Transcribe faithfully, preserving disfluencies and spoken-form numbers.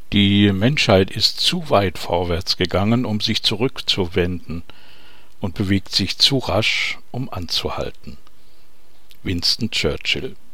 Die Menschheit ist zu weit vorwärts gegangen, um sich zurückzuwenden, und bewegt sich zu rasch, um anzuhalten. Winston Churchill.